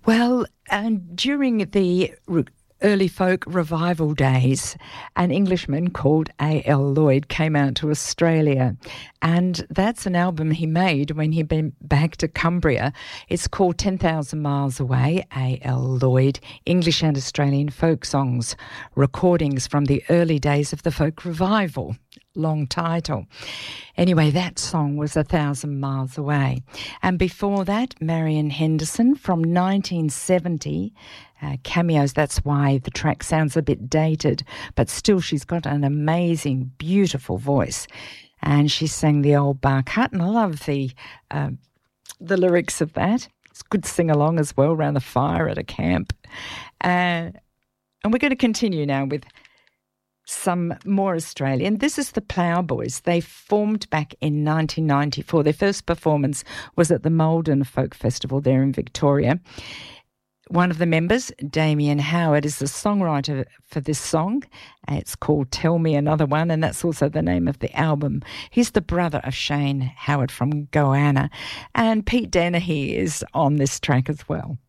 Well, during the early folk revival days, an Englishman called A.L. Lloyd came out to Australia, and that's an album he made when he'd been back to Cumbria. It's called 10,000 Miles Away, A.L. Lloyd, English and Australian Folk Songs, recordings from the early days of the folk revival. Long title. Anyway, that song was 1,000 Miles Away. And before that, Marian Henderson from 1970, Cameos. That's why the track sounds a bit dated, but still she's got an amazing, beautiful voice. And she sang the old Bark Hut, and I love the lyrics of that. It's a good sing-along as well, around the fire at a camp. And we're going to continue now with some more Australian. This is the Ploughboys. They formed back in 1994. Their first performance was at the Maldon Folk Festival there in Victoria. One of the members, Damien Howard, is the songwriter for this song. It's called Tell Me Another One, and that's also the name of the album. He's the brother of Shane Howard from Goanna, and Pete Dennehy is on this track as well.